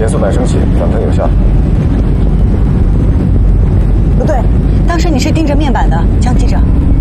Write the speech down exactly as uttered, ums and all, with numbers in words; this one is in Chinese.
变速板升起，反喷有效。 不对，当时你是盯着面板的，枪记者。